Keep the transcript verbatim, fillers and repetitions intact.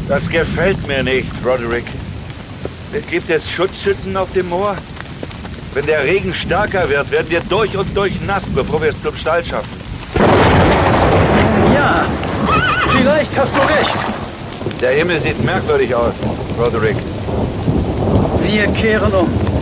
Das gefällt mir nicht, Roderick. Gibt es Schutzhütten auf dem Moor? Wenn der Regen stärker wird, werden wir durch und durch nass, bevor wir es zum Stall schaffen. Ja, vielleicht hast du recht. Der Himmel sieht merkwürdig aus, Roderick. Wir kehren um.